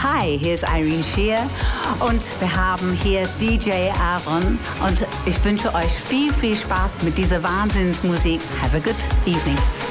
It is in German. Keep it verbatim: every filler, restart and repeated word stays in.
Hi, hier ist Irene Shear und wir haben hier D J Aaron und ich wünsche euch viel, viel Spaß mit dieser Wahnsinnsmusik. Have a good evening.